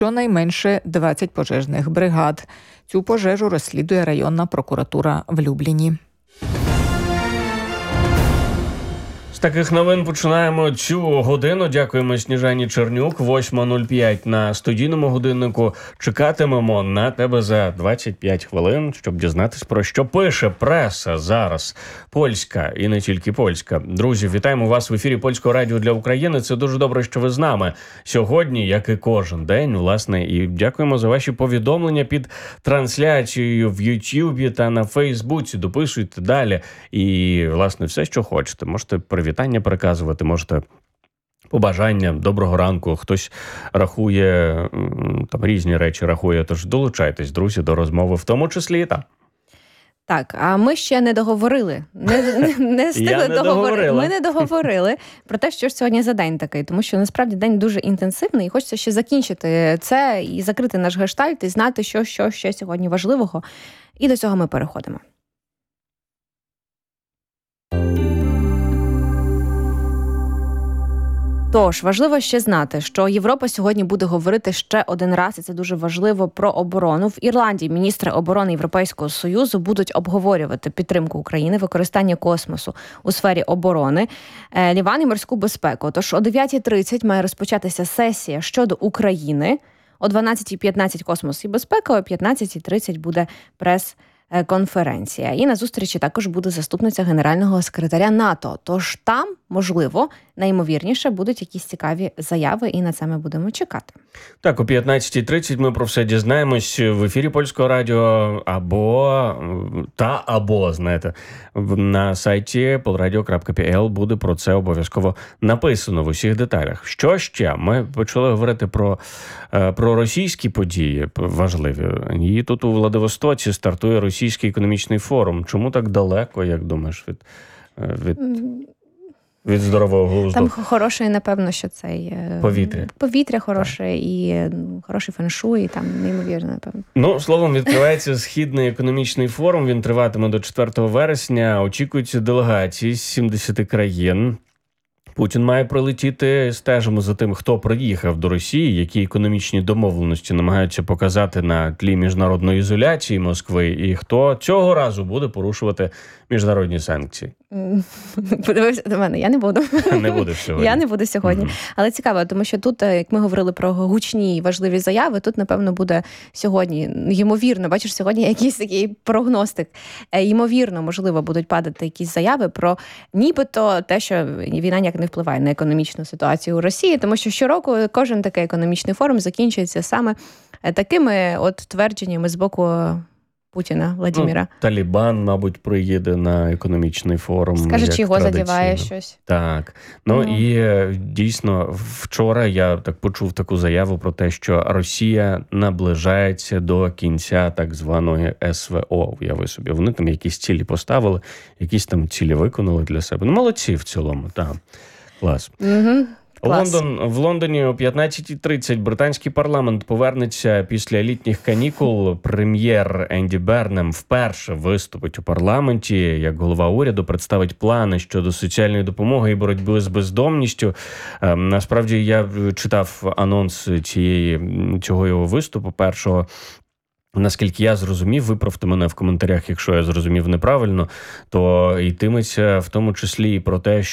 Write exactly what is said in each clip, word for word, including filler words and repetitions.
щонайменше двадцять пожежних бригад. Цю пожежу розслідує районна прокуратура в Любліні. З таких новин починаємо цю годину. Дякуємо Сніжані Чернюк. восьма нуль п'ять на студійному годиннику. Чекатимемо на тебе за двадцять п'ять хвилин, щоб дізнатись, про що пише преса зараз. Польська і не тільки польська. Друзі, вітаємо вас в ефірі Польського радіо для України. Це дуже добре, що ви з нами сьогодні, як і кожен день, власне. І дякуємо за ваші повідомлення під трансляцією в Ютубі та на Фейсбуці. Дописуйте далі. І, власне, все, що хочете. Можете привітати. Вітання переказувати, можете побажання, доброго ранку, хтось рахує, там різні речі рахує, тож долучайтесь, друзі, до розмови, в тому числі і там. Так, а ми ще не договорили, не, не, не встигли договорити. Ми не договорили про те, що ж сьогодні за день такий, тому що насправді день дуже інтенсивний, і хочеться ще закінчити це і закрити наш гештальт, і знати, що, що ще сьогодні важливого, і до цього ми переходимо. Тож, важливо ще знати, що Європа сьогодні буде говорити ще один раз, і це дуже важливо, про оборону. В Ірландії міністри оборони Європейського Союзу будуть обговорювати підтримку України, використання космосу у сфері оборони, ліван і морську безпеку. Тож о дев'ятій тридцять має розпочатися сесія щодо України, о дванадцятій п'ятнадцять космос і безпека, о п'ятнадцятій тридцять буде прес конференція. І на зустрічі також буде заступниця генерального секретаря НАТО. Тож там, можливо, найімовірніше будуть якісь цікаві заяви, і на це ми будемо чекати. Так, о п'ятнадцятій тридцять ми про все дізнаємось в ефірі Польського радіо або, та або, знаєте, на сайті полрадіо крапка пі ел буде про це обов'язково написано в усіх деталях. Що ще? Ми почали говорити про, про російські події важливі. І тут у Владивостоці стартує Російський економічний форум. Чому так далеко, як думаєш, від... від... від здорового глузду? Там хороше, напевно, що цей повітря. Повітря хороше і хороший феншуй, там неймовірно, напевно. Ну, словом, відкривається Східний економічний форум. Він триватиме до четвертого вересня. Очікуються делегації з сімдесяти країн. Путін має прилетіти. Стежимо за тим, хто приїхав до Росії, які економічні домовленості намагаються показати на тлі міжнародної ізоляції Москви, і хто цього разу буде порушувати міжнародні санкції. Подивився до мене, я не буду. Не будеш сьогодні. Я не буду сьогодні. Mm-hmm. Але цікаво, тому що тут, як ми говорили про гучні і важливі заяви, тут, напевно, буде сьогодні, ймовірно, бачиш, сьогодні якийсь такий прогностик, ймовірно, можливо, будуть падати якісь заяви про нібито те, що війна ніяк не впливає на економічну ситуацію у Росії, тому що щороку кожен такий економічний форум закінчується саме такими от твердженнями з боку Путіна, Владимира. Ну, Талібан, мабуть, приїде на економічний форум. Скаже, чи його задіває щось. Так. Ну, ну і дійсно, вчора я так почув таку заяву про те, що Росія наближається до кінця так званої ес ве о. Уяви собі. Вони там якісь цілі поставили, якісь там цілі виконали для себе. Ну, молодці в цілому, так. Клас. Угу. Лондон, в Лондоні о п'ятнадцятій тридцять британський парламент повернеться після літніх канікул. Прем'єр Енді Бернем вперше виступить у парламенті. Як голова уряду представить плани щодо соціальної допомоги і боротьби з бездомністю. Насправді, я читав анонс цієї, цього його виступу першого. Наскільки я зрозумів, виправте мене в коментарях, якщо я зрозумів неправильно, то йтиметься в тому числі і про те,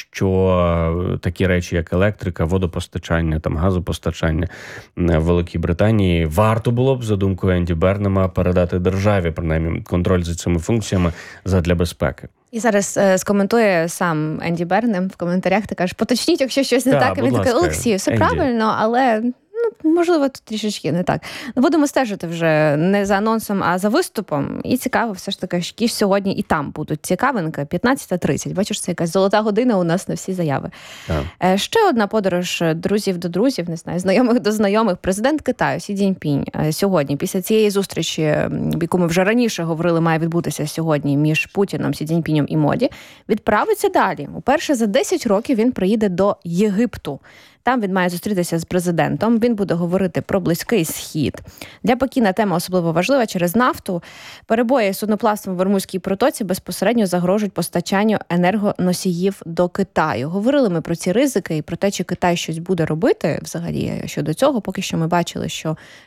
що такі речі, як електрика, водопостачання, там, газопостачання в Великій Британії варто було б, за думкою Енді Бернема, передати державі, принаймні, контроль за цими функціями задля безпеки. І зараз е, скоментує сам Енді Бернем в коментарях, ти кажеш, поточніть, якщо щось не да, так. І він такий, Олексій, все Енді. Правильно, але... Ну, можливо, тут трішечки не так. Будемо стежити вже не за анонсом, а за виступом. І цікаво все ж таки, які ж сьогодні і там будуть цікавинки. п'ятнадцята тридцять. Бачиш, це якась золота година у нас на всі заяви. Так. Ще одна подорож друзів до друзів, не знаю, знайомих до знайомих. Президент Китаю Сі Цзіньпінь сьогодні, після цієї зустрічі, яку ми вже раніше говорили, має відбутися сьогодні між Путіном, Сі Цзіньпінем і Моді, відправиться далі. Уперше за десять років він приїде до Єгипту. Там він має зустрітися з президентом. Він буде говорити про Близький Схід. Для Пекіна тема особливо важлива через нафту. Перебої з судноплавством в Ормузькій протоці безпосередньо загрожують постачанню енергоносіїв до Китаю. Говорили ми про ці ризики і про те, чи Китай щось буде робити взагалі щодо цього. Поки що ми бачили, що